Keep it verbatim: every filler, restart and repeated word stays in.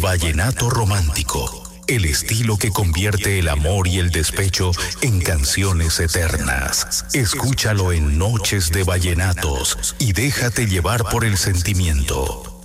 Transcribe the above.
vallenato romántico, el estilo que convierte el amor y el despecho en canciones eternas. Escúchalo en Noches de Vallenatos y déjate llevar por el sentimiento.